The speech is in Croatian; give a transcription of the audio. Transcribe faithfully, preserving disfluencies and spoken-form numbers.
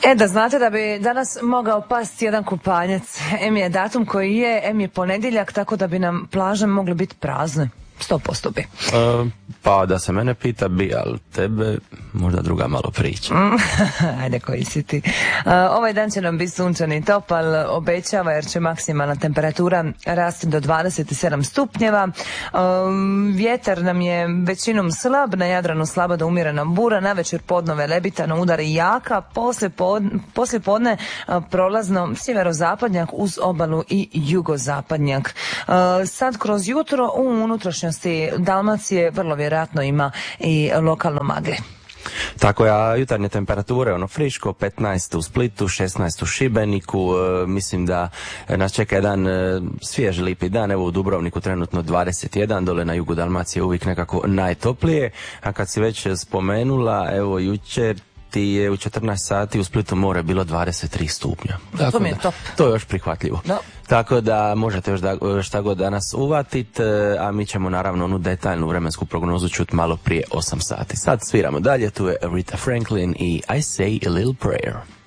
E, da znate da bi danas mogao pasti jedan kupanjac. Em je datum koji je, em je ponedjeljak, tako da bi nam plaže mogle biti prazne. Sto posto bi. Uh, pa da se mene pita bi, ali tebe možda druga malo priča. Ajde, koji si ti. Uh, ovaj dan će nam biti sunčan i topal, obećava, jer će maksimalna temperatura rasti do dvadeset sedam stupnjeva. Uh, vjetar nam je većinom slab, na Jadranu slaba do umjerena bura, navečer podnove lebitano udari jaka, poslije, pod, poslije podne uh, prolazno sjeverozapadnjak uz obalu i jugozapadnjak. Uh, sad kroz jutro u unutrašnjosti Dalmacije vrlo vjerojatno ima i lokalno magle. Tako je, a jutarnje temperature, ono friško, petnaest u Splitu, šesnaest u Šibeniku, e, mislim da nas čeka jedan e, svjež lipi dan, evo u Dubrovniku trenutno dvadeset jedan, dole na jugu Dalmacije uvijek nekako najtoplije, a kad si već spomenula, evo jučer ti je u četrnaest sati u Splitu more bilo dvadeset tri stupnja. Tako to mi je top. To je još prihvatljivo. No. Tako da možete još da, šta god danas uvatit, a mi ćemo naravno onu detaljnu vremensku prognozu čuti malo prije osam sati. Sad sviramo dalje, tu je Aretha Franklin i I Say a Little Prayer.